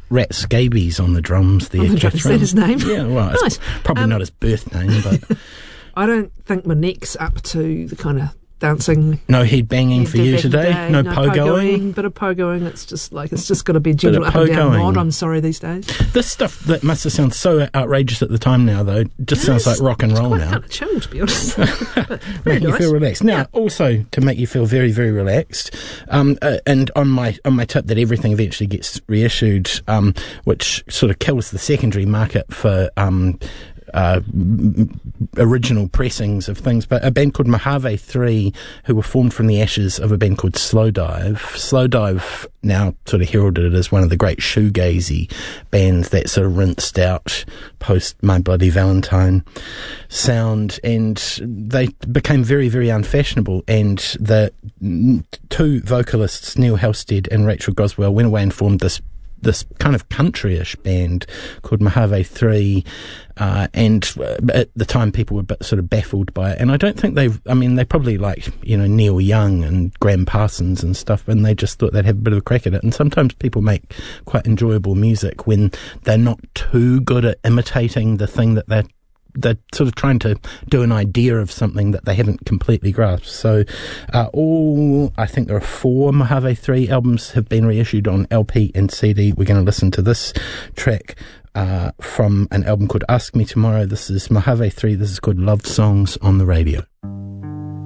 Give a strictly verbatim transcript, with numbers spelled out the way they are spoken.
Rat Scabies on the drums there, On the drums, is that his name? Yeah, well, Nice. it's probably Um, not his birth name, but... I don't think my neck's up to the kind of dancing. No head banging head for you back in the today? day. No, no pogoing? Bit of pogoing. It's just like, it's just got to be gentle Bit of up and down pogoing. mod, I'm sorry, these days. This stuff that must have sounded so outrageous at the time now, though, just sounds like rock and roll it's now. quite kind of chill, to be honest. But very Make you nice. feel relaxed. Now, Yeah. also to make you feel very, very relaxed, um, uh, and on my on my tip that everything eventually gets reissued, um, which sort of kills the secondary market for um, uh, m- original pressings of things, but a band called Mojave three, who were formed from the ashes of a band called Slowdive. Slowdive now sort of heralded as one of the great shoegazy bands that sort of rinsed out post My Bloody Valentine sound, and they became very, very unfashionable, and the mm, two vocalists, Neil Halstead and Rachel Goswell, went away and formed this this kind of country-ish band called Mojave three, uh, and uh, at the time people were bit sort of baffled by it, and I don't think they've, I mean, they probably liked, you know, Neil Young and Graham Parsons and stuff, and they just thought they'd have a bit of a crack at it, and sometimes people make quite enjoyable music when they're not too good at imitating the thing that they're they're sort of trying to do an idea of something that they haven't completely grasped. So uh, all, I think there are four Mojave three albums have been reissued on L P and C D. We're going to listen to this track uh, from an album called Ask Me Tomorrow. This is Mojave three. This is called Love Songs on the Radio.